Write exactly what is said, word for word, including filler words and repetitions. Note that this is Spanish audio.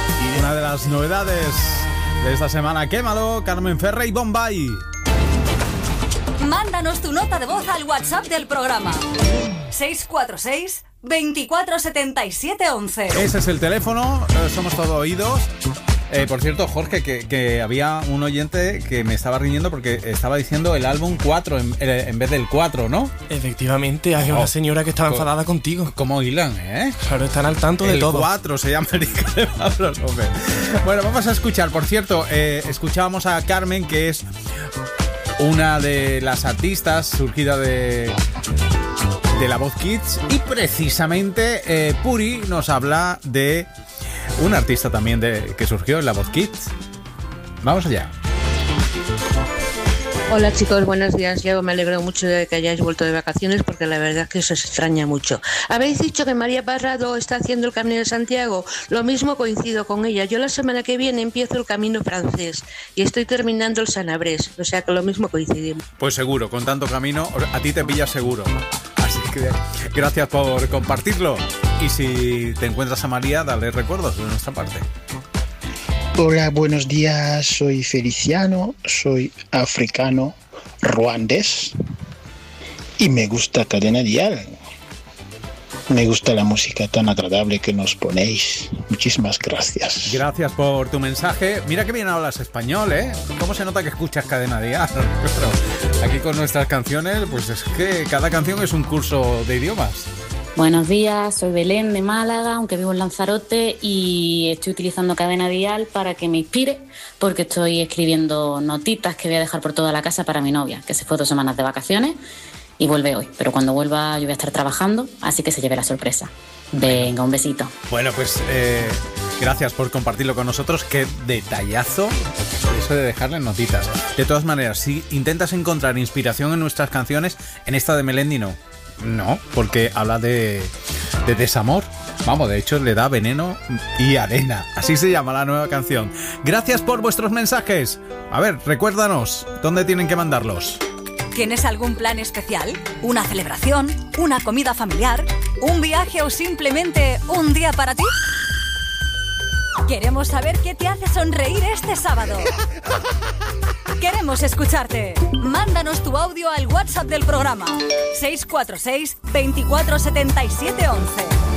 Y una de las novedades de esta semana, quémalo, Carmen Ferrer y Bombay. Mándanos tu nota de voz al WhatsApp del programa seis cuatro seis, veinticuatro setenta y siete once. Ese es el teléfono, somos todo oídos. Eh, por cierto, Jorge, que, que había un oyente que me estaba riñendo porque estaba diciendo el álbum cuatro en, en vez del cuatro, ¿no? Efectivamente, hay una señora que estaba enfadada contigo. ¿Cómo hilan, eh? Claro, están al tanto de el todo. El cuatro se llama Erika de Pablo López. Bueno, vamos a escuchar. Por cierto, eh, escuchábamos a Carmen, que es una de las artistas surgida de... de La Voz Kids, y precisamente eh, Puri nos habla de un artista también de, que surgió en La Voz Kids. Vamos allá. Hola chicos, buenos días. Yo me alegro mucho de que hayáis vuelto de vacaciones porque la verdad es que se extraña mucho. Habéis dicho que María Parrado está haciendo el Camino de Santiago. Lo mismo, coincido con ella. Yo la semana que viene empiezo el Camino francés y estoy terminando el Sanabrés. O sea que lo mismo coincidimos. Pues seguro, con tanto camino, a ti te pilla seguro. Así que gracias por compartirlo. Y si te encuentras a María, dale recuerdos de nuestra parte. Hola, buenos días. Soy Feliciano, soy africano ruandés y me gusta Cadena Dial. Me gusta la música tan agradable que nos ponéis. Muchísimas gracias. Gracias por tu mensaje. Mira que bien hablas español, ¿eh? ¿Cómo se nota que escuchas Cadena Dial? Pero aquí con nuestras canciones, pues es que cada canción es un curso de idiomas. Buenos días, soy Belén de Málaga, aunque vivo en Lanzarote, y estoy utilizando Cadena Dial para que me inspire, porque estoy escribiendo notitas que voy a dejar por toda la casa para mi novia, que se fue dos semanas de vacaciones y vuelve hoy. Pero cuando vuelva yo voy a estar trabajando, así que se lleve la sorpresa. Venga, un besito. Bueno, pues eh, gracias por compartirlo con nosotros. Qué detallazo eso de dejarle notitas. De todas maneras, si intentas encontrar inspiración en nuestras canciones, en esta de Melendi no. No, porque habla de, de desamor. Vamos, de hecho le da veneno y arena. Así se llama la nueva canción. Gracias por vuestros mensajes. A ver, recuérdanos, ¿dónde tienen que mandarlos? ¿Tienes algún plan especial? ¿Una celebración? ¿Una comida familiar? ¿Un viaje o simplemente un día para ti? Queremos saber qué te hace sonreír este sábado. Queremos escucharte. Mándanos tu audio al WhatsApp del programa seis cuatro seis, veinticuatro setenta y siete once.